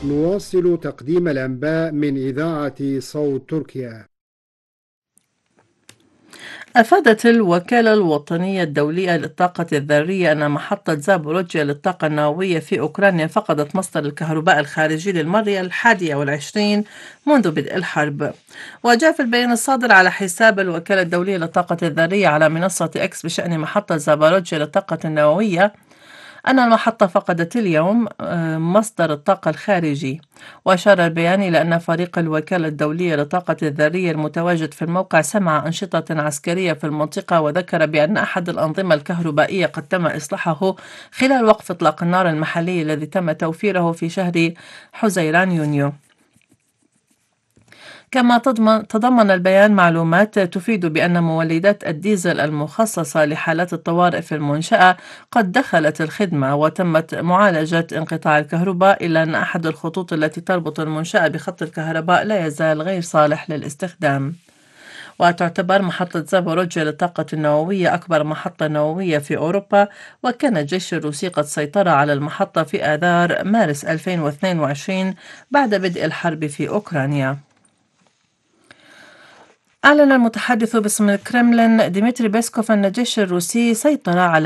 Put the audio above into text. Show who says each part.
Speaker 1: نواصل تقديم الأنباء من إذاعة صوت تركيا.
Speaker 2: أفادت الوكالة الوطنية الدولية للطاقة الذرية أن محطة زابوروجيا للطاقة النووية في أوكرانيا فقدت مصدر الكهرباء الخارجي للمرة 21 منذ بدء الحرب. وجاء في البيان الصادر على حساب الوكالة الدولية للطاقة الذرية على منصة إكس بشأن محطة زابوروجيا للطاقة النووية أن المحطة فقدت اليوم مصدر الطاقة الخارجي. وأشار البيان إلى أن فريق الوكالة الدولية للطاقة الذرية المتواجد في الموقع سمع أنشطة عسكرية في المنطقة، وذكر بأن أحد الأنظمة الكهربائية قد تم إصلاحه خلال وقف إطلاق النار المحلي الذي تم توفيره في شهر حزيران يونيو. كما تضمن البيان معلومات تفيد بأن مولدات الديزل المخصصة لحالات الطوارئ في المنشأة قد دخلت الخدمة وتمت معالجة انقطاع الكهرباء، إلا أن أحد الخطوط التي تربط المنشأة بخط الكهرباء لا يزال غير صالح للاستخدام. وتعتبر محطة زابوروجيا للطاقة النووية أكبر محطة نووية في أوروبا، وكان الجيش الروسي قد سيطر على المحطة في آذار مارس 2022 بعد بدء الحرب في أوكرانيا. أعلن المتحدث باسم الكرملين ديمتري بيسكوف أن الجيش الروسي سيطر على